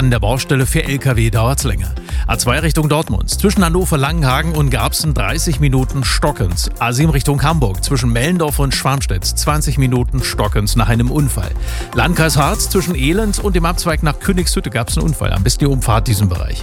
an der Baustelle. Für LKW dauert es länger. A2 Richtung Dortmund. Zwischen Hannover-Langenhagen und Garbsen 30 Minuten stockend. A7 Richtung Hamburg. Zwischen Mellendorf und Schwarmstedt 20 Minuten stockend nach einem Unfall. Landkreis Harz zwischen Elend und dem Abzweig nach Königshütte gab es einen Unfall. Am besten die Umfahrt diesen Bereich.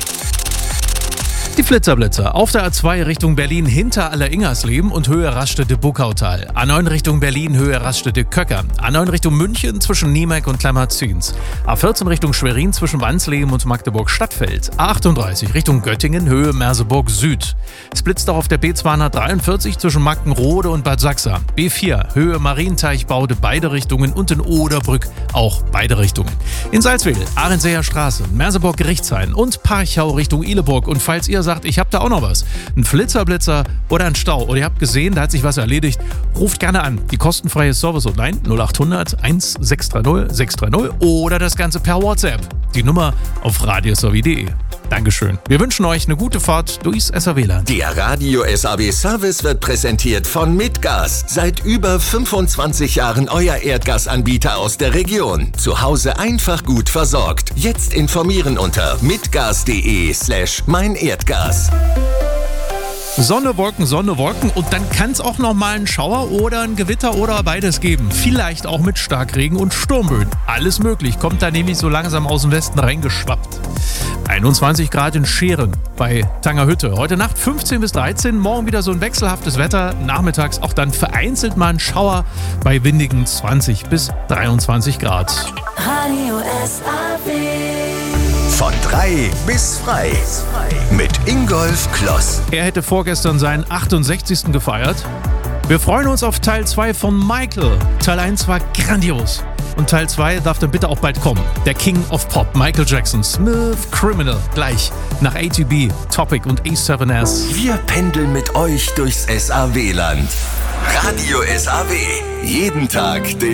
Die Flitzer auf der A2 Richtung Berlin hinter Alleringersleben und Höhe Raststätte-Buckautal. A9 Richtung Berlin, Höhe Raststätte-Köcker. A9 Richtung München zwischen Niemek und Klammerzins. A14 Richtung Schwerin zwischen Wansleben und Magdeburg-Stadtfeld. A38 Richtung Göttingen, Höhe Merseburg Süd. Es blitzt auch auf der B243 zwischen Mackenrode und Bad Sachsa. B4 Höhe Marienteichbaude beide Richtungen und in Oderbrück auch beide Richtungen. In Salzwedel, Ahrenseer Straße, Merseburg-Gerichtshain und Parchau Richtung Ihleburg. Und falls ihr sagt, ich habe da auch noch was, ein Flitzer oder ein Stau oder ihr habt gesehen, da hat sich was erledigt, ruft gerne an. Die kostenfreie Service-Hotline 0800 1630 630 oder das Ganze per WhatsApp. Die Nummer auf radiosaw.de. Dankeschön. Wir wünschen euch eine gute Fahrt durchs SAW-Land. Der Radio SAW Service wird präsentiert von Mitgas. Seit über 25 Jahren euer Erdgasanbieter aus der Region. Zu Hause einfach gut versorgt. Jetzt informieren unter mitgas.de/meinerdgas. Sonne, Wolken und dann kann es auch noch mal einen Schauer oder ein Gewitter oder beides geben. Vielleicht auch mit Starkregen und Sturmböen. Alles möglich, kommt da nämlich so langsam aus dem Westen reingeschwappt. 21 Grad in Scheren bei Tangerhütte. Heute Nacht 15 bis 13, morgen wieder so ein wechselhaftes Wetter. Nachmittags auch dann vereinzelt mal ein Schauer bei windigen 20 bis 23 Grad. Radio SAW. Von 3 bis frei. Mit Ingolf Kloss. Er hätte vorgestern seinen 68. gefeiert. Wir freuen uns auf Teil 2 von Michael. Teil 1 war grandios. Und Teil 2 darf dann bitte auch bald kommen. Der King of Pop, Michael Jackson, Smooth Criminal. Gleich nach ATB, Topic und A7S. Wir pendeln mit euch durchs SAW-Land. Radio SAW. Jeden Tag